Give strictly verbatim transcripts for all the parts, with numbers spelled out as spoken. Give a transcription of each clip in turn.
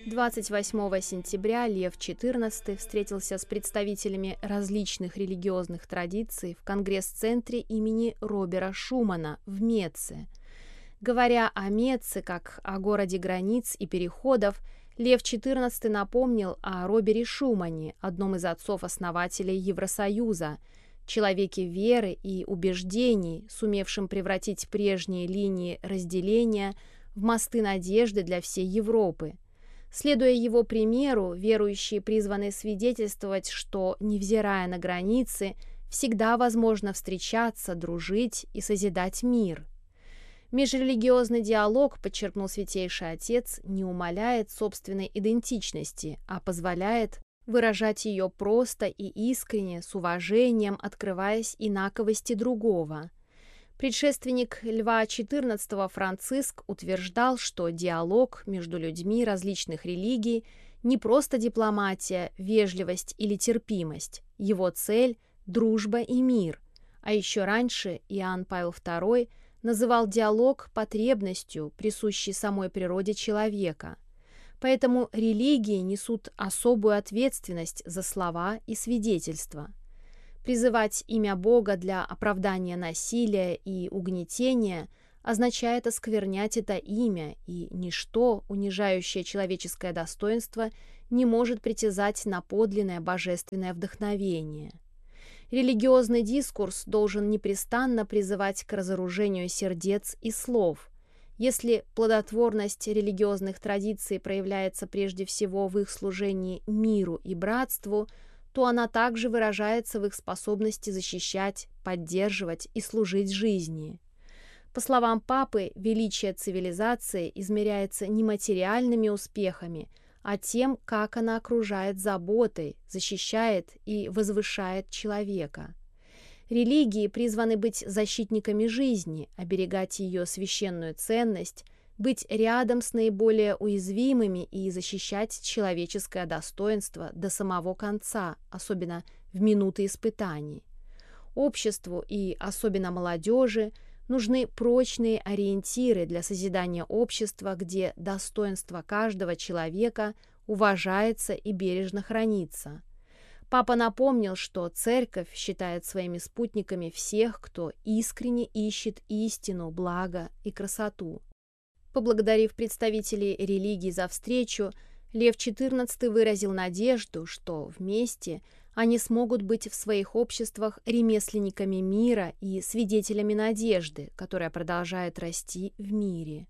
двадцать восьмого сентября Лев четырнадцатый встретился с представителями различных религиозных традиций в Конгресс-центре имени Робера Шумана в Меце. Говоря о Меце как о городе границ и переходов, Лев четырнадцатый напомнил о Робере Шумане, одном из отцов-основателей Евросоюза, человеке веры и убеждений, сумевшем превратить прежние линии разделения в мосты надежды для всей Европы. Следуя его примеру, верующие призваны свидетельствовать, что, невзирая на границы, всегда возможно встречаться, дружить и созидать мир. Межрелигиозный диалог, подчеркнул Святейший Отец, не умаляет собственной идентичности, а позволяет выражать ее просто и искренне, с уважением, открываясь инаковости другого. Предшественник Льва четырнадцатого Франциск утверждал, что диалог между людьми различных религий не просто дипломатия, вежливость или терпимость. Его цель – дружба и мир. А еще раньше Иоанн Павел второй называл диалог потребностью, присущей самой природе человека. Поэтому религии несут особую ответственность за слова и свидетельства. Призывать имя Бога для оправдания насилия и угнетения означает осквернять это имя, и ничто, унижающее человеческое достоинство, не может притязать на подлинное божественное вдохновение. Религиозный дискурс должен непрестанно призывать к разоружению сердец и слов. Если плодотворность религиозных традиций проявляется прежде всего в их служении миру и братству, то она также выражается в их способности защищать, поддерживать и служить жизни. По словам Папы, величие цивилизации измеряется не материальными успехами, а тем, как она окружает заботой, защищает и возвышает человека. Религии призваны быть защитниками жизни, оберегать ее священную ценность, быть рядом с наиболее уязвимыми и защищать человеческое достоинство до самого конца, особенно в минуты испытаний. Обществу и особенно молодежи нужны прочные ориентиры для созидания общества, где достоинство каждого человека уважается и бережно хранится. Папа напомнил, что Церковь считает своими спутниками всех, кто искренне ищет истину, благо и красоту. Поблагодарив представителей религий за встречу, Лев четырнадцатый выразил надежду, что вместе они смогут быть в своих обществах ремесленниками мира и свидетелями надежды, которая продолжает расти в мире.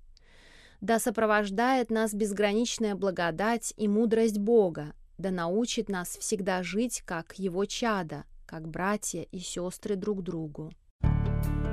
Да сопровождает нас безграничная благодать и мудрость Бога, да научит нас всегда жить как Его чада, как братья и сестры друг другу.